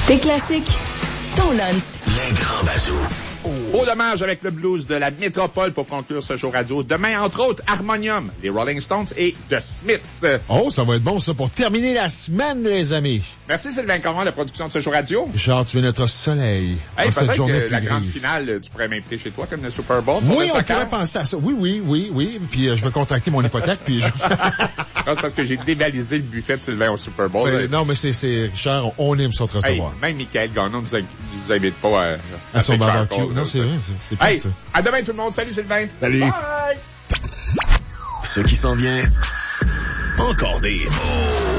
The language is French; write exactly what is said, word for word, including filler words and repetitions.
Tes classiques, ton lunch. Les grands bazous. Beau dommage avec le blues de la métropole pour conclure ce show radio. Demain, entre autres, Harmonium, les Rolling Stones et The Smiths. Oh, ça va être bon, ça, pour terminer la semaine, les amis. Merci Sylvain Caron, la production de ce show radio. Richard, tu es notre soleil. Hey, cette peut-être journée que la plus grande grise. finale, tu pourrais m'inviter chez toi comme le Super Bowl. Pour Oui, le on soccer. pourrait penser à ça. Oui, oui, oui, oui. Puis euh, je vais contacter mon hypothèque, puis je... Non, c'est parce que j'ai dévalisé le buffet de Sylvain au Super Bowl. Ouais, non, mais c'est, c'est, Richard, on aime ça te Hey, recevoir. même Michael Gagnon ne vous invite pas à, À son Big Shark barbecue. Hall, Non, là, c'est vrai, c'est, c'est Hey, pire, ça. à demain tout le monde. Salut Sylvain. Salut. Bye. Ce qui s'en vient, encore des hits.